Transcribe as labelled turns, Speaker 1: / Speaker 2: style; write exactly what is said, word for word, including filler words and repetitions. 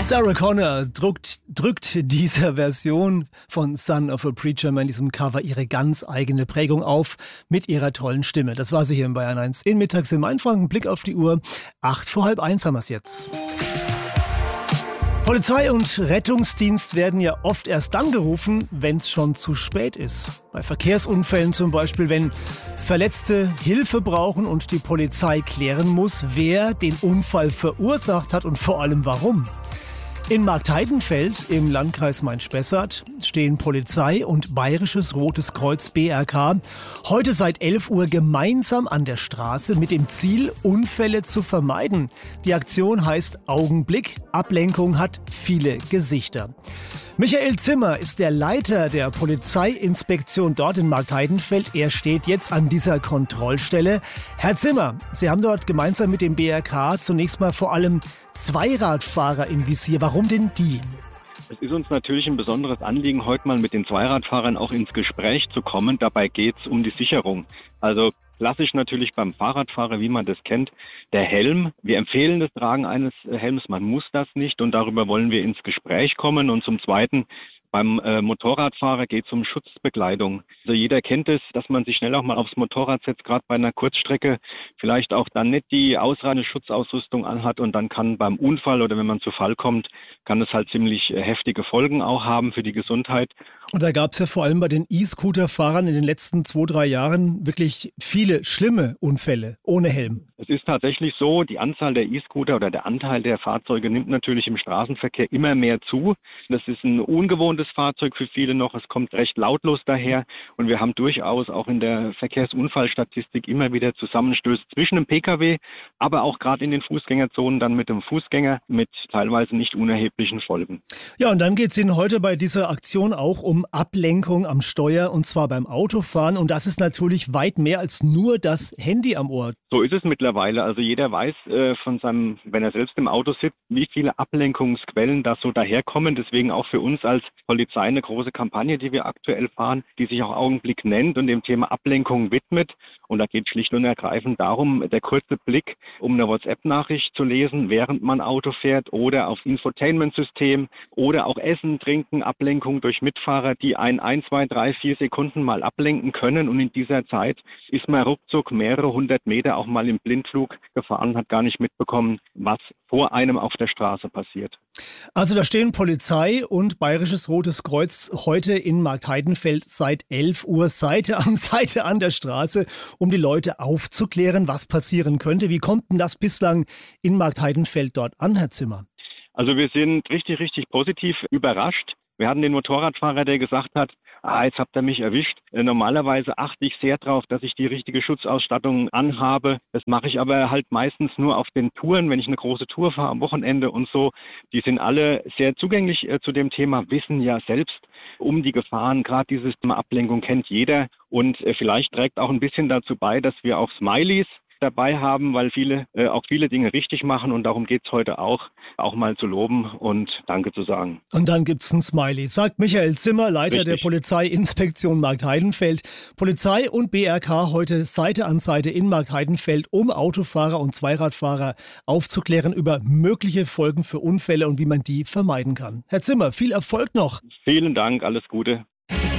Speaker 1: Sarah Connor drückt, drückt dieser Version von Son of a Preacher Man, diesem Cover, ihre ganz eigene Prägung auf mit ihrer tollen Stimme. Das war sie hier in Bayern eins. In Mittags im Mainfranken, Blick auf die Uhr. Acht vor halb eins haben wir es jetzt. Polizei und Rettungsdienst werden ja oft erst dann gerufen, wenn es schon zu spät ist. Bei Verkehrsunfällen zum Beispiel, wenn Verletzte Hilfe brauchen und die Polizei klären muss, wer den Unfall verursacht hat und vor allem warum. In Marktheidenfeld im Landkreis Main-Spessart stehen Polizei und Bayerisches Rotes Kreuz B R K heute seit elf Uhr gemeinsam an der Straße mit dem Ziel, Unfälle zu vermeiden. Die Aktion heißt Augenblick. Ablenkung hat viele Gesichter. Michael Zimmer ist der Leiter der Polizeiinspektion dort in Marktheidenfeld. Er steht jetzt an dieser Kontrollstelle. Herr Zimmer, Sie haben dort gemeinsam mit dem B R K zunächst mal vor allem Zweiradfahrer im Visier. Warum denn die?
Speaker 2: Es ist uns natürlich ein besonderes Anliegen, heute mal mit den Zweiradfahrern auch ins Gespräch zu kommen. Dabei geht es um die Sicherung. Also klassisch natürlich beim Fahrradfahrer, wie man das kennt, der Helm. Wir empfehlen das Tragen eines Helms, man muss das nicht und darüber wollen wir ins Gespräch kommen. Und zum Zweiten, beim äh, Motorradfahrer geht es um Schutzbekleidung. Also jeder kennt es, dass man sich schnell auch mal aufs Motorrad setzt, gerade bei einer Kurzstrecke, vielleicht auch dann nicht die ausreichende Schutzausrüstung anhat und dann kann beim Unfall oder wenn man zu Fall kommt, kann es halt ziemlich äh, heftige Folgen auch haben für die Gesundheit.
Speaker 1: Und da gab es ja vor allem bei den E-Scooter-Fahrern in den letzten zwei, drei Jahren wirklich viele schlimme Unfälle ohne Helm.
Speaker 2: Es ist tatsächlich so, die Anzahl der E-Scooter oder der Anteil der Fahrzeuge nimmt natürlich im Straßenverkehr immer mehr zu. Das ist ein ungewohntes Fahrzeug für viele noch. Es kommt recht lautlos daher und wir haben durchaus auch in der Verkehrsunfallstatistik immer wieder Zusammenstöße zwischen dem Pkw, aber auch gerade in den Fußgängerzonen dann mit dem Fußgänger mit teilweise nicht unerheblichen Folgen.
Speaker 1: Ja, und dann geht es Ihnen heute bei dieser Aktion auch um Ablenkung am Steuer und zwar beim Autofahren und das ist natürlich weit mehr als nur das Handy am Ohr.
Speaker 2: So ist es mittlerweile. Also jeder weiß äh, von seinem, wenn er selbst im Auto sitzt, wie viele Ablenkungsquellen da so daherkommen. Deswegen auch für uns als Polizei eine große Kampagne, die wir aktuell fahren, die sich auch Augenblick nennt und dem Thema Ablenkung widmet. Und da geht schlicht und ergreifend darum, der kurze Blick, um eine WhatsApp-Nachricht zu lesen, während man Auto fährt oder aufs Infotainment-System oder auch Essen, Trinken, Ablenkung durch Mitfahrer, die ein, ein, zwei, drei, vier Sekunden mal ablenken können. Und in dieser Zeit ist man ruckzuck mehrere hundert Meter auch mal im Blindflug gefahren, hat gar nicht mitbekommen, was vor einem auf der Straße passiert.
Speaker 1: Also da stehen Polizei und Bayerisches Rotes Kreuz heute in Marktheidenfeld seit elf Uhr Seite an Seite an der Straße, um die Leute aufzuklären, was passieren könnte. Wie kommt denn das bislang in Marktheidenfeld dort an, Herr Zimmer?
Speaker 2: Also wir sind richtig, richtig positiv überrascht. Wir hatten den Motorradfahrer, der gesagt hat, ah, jetzt habt ihr mich erwischt. Äh, normalerweise achte ich sehr darauf, dass ich die richtige Schutzausstattung anhabe. Das mache ich aber halt meistens nur auf den Touren, wenn ich eine große Tour fahre am Wochenende und so. Die sind alle sehr zugänglich äh, zu dem Thema, wissen ja selbst um die Gefahren. Gerade dieses Thema Ablenkung kennt jeder und äh, vielleicht trägt auch ein bisschen dazu bei, dass wir auch Smileys dabei haben, weil viele äh, auch viele Dinge richtig machen und darum geht es heute auch, auch mal zu loben und Danke zu sagen.
Speaker 1: Und dann gibt's ein Smiley, sagt Michael Zimmer, Leiter richtig. Der Polizeiinspektion Marktheidenfeld. Polizei und B R K heute Seite an Seite in Marktheidenfeld, um Autofahrer und Zweiradfahrer aufzuklären über mögliche Folgen für Unfälle und wie man die vermeiden kann. Herr Zimmer, viel Erfolg noch.
Speaker 2: Vielen Dank, alles Gute.